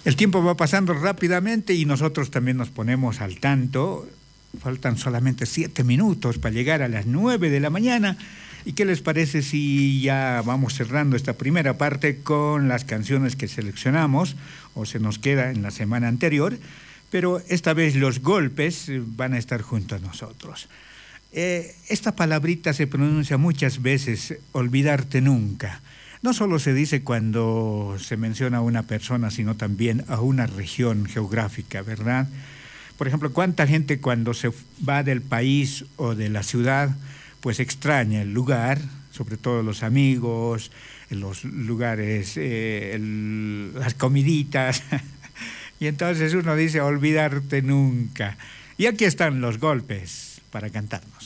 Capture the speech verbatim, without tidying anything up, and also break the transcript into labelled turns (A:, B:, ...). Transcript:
A: El tiempo va pasando rápidamente y nosotros también nos ponemos al tanto. Faltan solamente siete minutos para llegar a las nueve de la mañana. ¿Y qué les parece si ya vamos cerrando esta primera parte con las canciones que seleccionamos o se nos queda en la semana anterior? Pero esta vez los golpes van a estar junto a nosotros. Eh, esta palabrita se pronuncia muchas veces, olvidarte nunca. No solo se dice cuando se menciona a una persona, sino también a una región geográfica, ¿verdad? Por ejemplo, ¿cuánta gente cuando se va del país o de la ciudad, pues extraña el lugar, sobre todo los amigos, los lugares, eh, el, las comiditas? Y entonces uno dice, olvidarte nunca. Y aquí están los golpes para cantarnos.